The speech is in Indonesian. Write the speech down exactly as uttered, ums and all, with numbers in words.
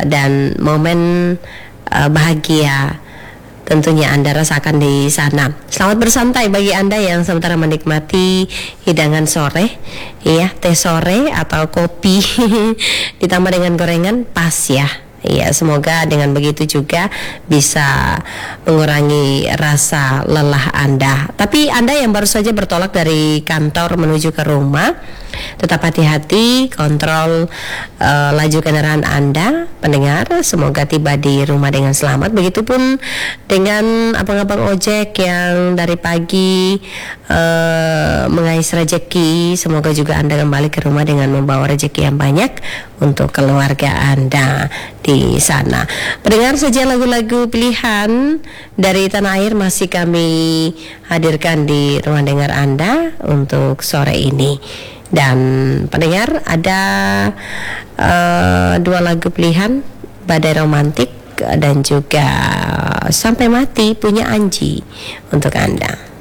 dan momen uh, bahagia tentunya Anda rasakan di sana. Selamat bersantai bagi Anda yang sementara menikmati hidangan sore, ya, teh sore atau kopi ditambah dengan gorengan, pas ya. Ya, semoga dengan begitu juga bisa mengurangi rasa lelah Anda. Tapi Anda yang baru saja bertolak dari kantor menuju ke rumah, tetap hati-hati, kontrol uh, laju kendaraan Anda, pendengar. Semoga tiba di rumah dengan selamat. Begitupun dengan abang-abang ojek yang dari pagi uh, mengais rezeki. Semoga juga Anda kembali ke rumah dengan membawa rezeki yang banyak untuk keluarga Anda di sana. Pendengar, saja lagu-lagu pilihan dari tanah air masih kami hadirkan di ruang dengar Anda untuk sore ini. Dan pendengar, ada uh, dua lagu pilihan, Badai Romantik dan juga Sampai Mati punya Anji untuk Anda.